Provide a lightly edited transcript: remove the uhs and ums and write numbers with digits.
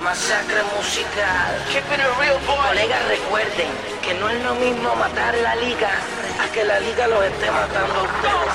Masacre musical. Keeping it real, boy. Colegas, recuerden que no es lo mismo matar la liga a que la liga los esté matando a ustedes.